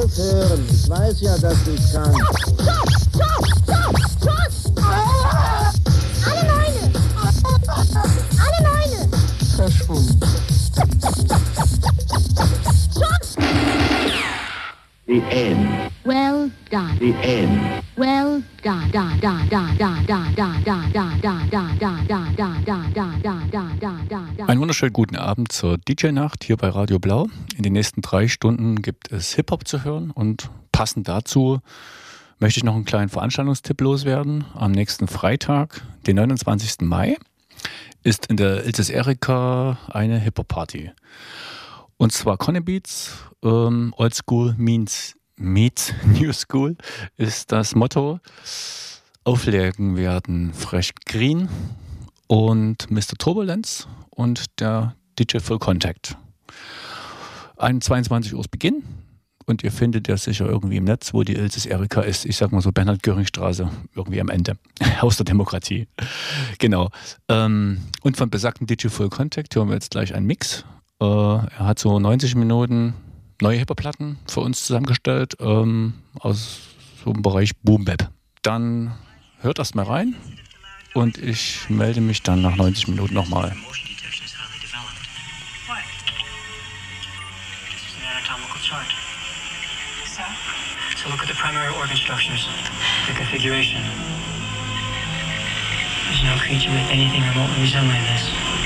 aufhören. Ich weiß ja, dass du es kannst. Schuss! Alle Neune! Alle Neune! Verschwunden. Schuss! The end. Well done. The end. Well done. Da da da da da da da da da da da da da da da da. Einen wunderschönen guten Abend zur DJ-Nacht hier bei Radio Blau. In den nächsten 3 Stunden gibt es Hip-Hop zu hören und passend dazu möchte ich noch einen kleinen Veranstaltungstipp loswerden. Am nächsten Freitag, den 29. Mai, ist in der Ilses Erika eine Hip-Hop-Party. Und zwar Conny Beats, Old School meets New School ist das Motto. Auflegen werden Fresh Green und Mr. Turbulence und der DJ Full Contact. 22 Uhr Beginn und ihr findet ja sicher irgendwie im Netz, wo die Ilses Erika ist. Ich sag mal so Bernhard-Göring-Straße, irgendwie am Ende. Haus der Demokratie. Genau. Und von besagten DJ Full Contact hören wir jetzt gleich einen Mix. Er hat so 90 Minuten neue Hip-Hop-Platten für uns zusammengestellt aus so einem Bereich Boom Bap. Dann hört erst mal rein und ich melde mich dann nach 90 Minuten nochmal. So look at the primary organ structures, the configuration. There's no creature with anything remotely resembling this.